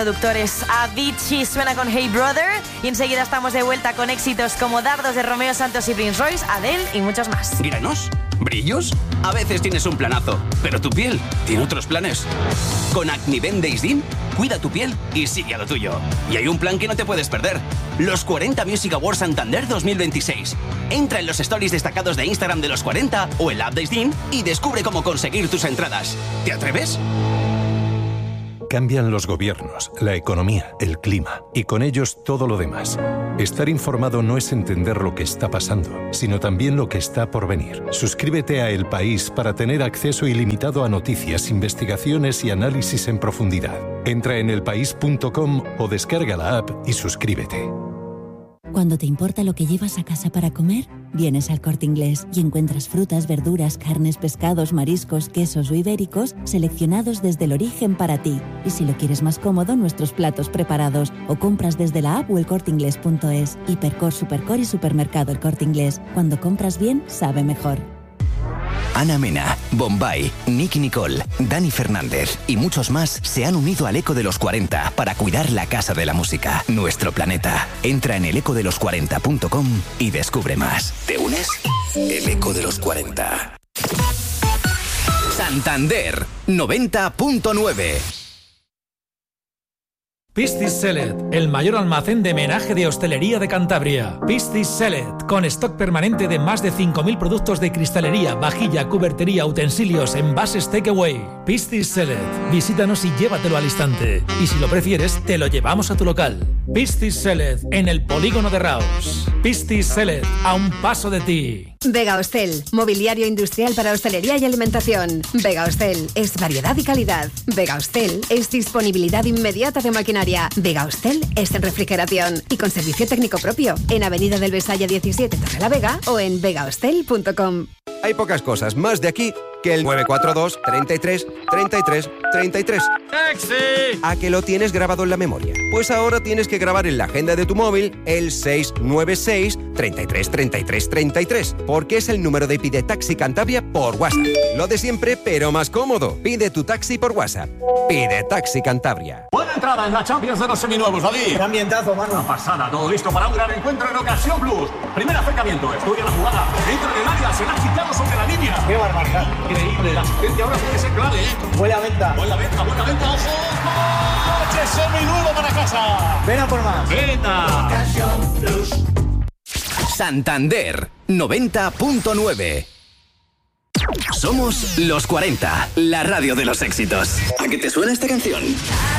Productores, Avicii suena con Hey Brother y enseguida estamos de vuelta con éxitos como Dardos de Romeo Santos y Prince Royce, Adele y muchos más. ¿Granos? ¿Brillos? A veces tienes un planazo, pero tu piel tiene otros planes. Con Acniven Days Dim, cuida tu piel y sigue a lo tuyo. Y hay un plan que no te puedes perder. Los 40 Music Awards Santander 2026. Entra en los stories destacados de Instagram de los 40 o el app Days Dim y descubre cómo conseguir tus entradas. ¿Te atreves? Cambian los gobiernos, la economía, el clima y con ellos todo lo demás. Estar informado no es entender lo que está pasando, sino también lo que está por venir. Suscríbete a El País para tener acceso ilimitado a noticias, investigaciones y análisis en profundidad. Entra en elpaís.com o descarga la app y suscríbete. Cuando te importa lo que llevas a casa para comer, vienes al Corte Inglés y encuentras frutas, verduras, carnes, pescados, mariscos, quesos o ibéricos seleccionados desde el origen para ti. Y si lo quieres más cómodo, nuestros platos preparados o compras desde la app o elcorteinglés.es. Hipercor, Supercor y Supermercado El Corte Inglés. Cuando compras bien, sabe mejor. Ana Mena, Bombay, Nicky Nicole, Dani Fernández y muchos más se han unido al Eco de los 40 para cuidar la casa de la música, nuestro planeta. Entra en elecodelos40.com y descubre más. ¿Te unes? El Eco de los 40. Santander 90.9. Piscis Celet, el mayor almacén de menaje de hostelería de Cantabria. Piscis Celet, con stock permanente de más de 5.000 productos de cristalería, vajilla, cubertería, utensilios, envases takeaway. Piscis Celet, visítanos y llévatelo al instante. Y si lo prefieres, te lo llevamos a tu local. Piscis Celet, en el polígono de Raos. Piscis Celet, a un paso de ti. Vega Hostel, mobiliario industrial para hostelería y alimentación. Vega Hostel es variedad y calidad. Vega Hostel es disponibilidad inmediata de maquinaria. Vega Hostel es en refrigeración y con servicio técnico propio. En Avenida del Besaya 17, Torrelavega o en vegahostel.com. Hay pocas cosas más de aquí que el 942 33 33 33. ¡Taxi! ¿A que lo tienes grabado en la memoria? Pues ahora tienes que grabar en la agenda de tu móvil el 696 33 33 33, porque es el número de Pide Taxi Cantabria por WhatsApp. Lo de siempre, pero más cómodo. Pide tu taxi por WhatsApp. Pide Taxi Cantabria. Buena entrada en la Champions de los seminuevos, David. Gran ambientazo, mano. Una pasada, todo listo para un gran encuentro en Ocasión Plus. Primer acercamiento, estudia la jugada. Entra en el área, se la ha quitado sobre la línea. ¡Qué barbaridad! Increíble, la asistencia ahora puede ser clave, ¿eh? Buena venta. Buena venta, ojo. ¡Coche seminuevo para casa! Ven a por más. ¡Venta! Ocasión Plus. Santander 90.9. Somos los 40, la radio de los éxitos. ¿A qué te suena esta canción?